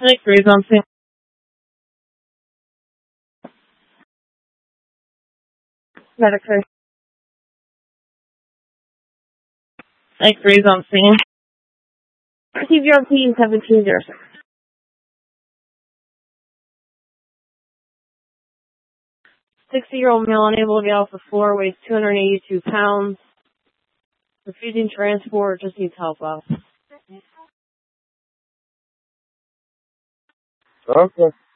X-rays on scene. Medicare. X-rays on scene. CVRP 1706. 60-year-old male unable to get off the floor, weighs 282 pounds. Refusing transport, just needs help out. Okay.